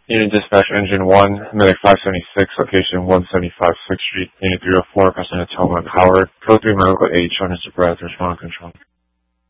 Unit Dispatch Engine 1, Medic 576, location 175 6th Street, Unit 304, President Toma Howard. Code 3 medical aid, shortness of breath, respond control.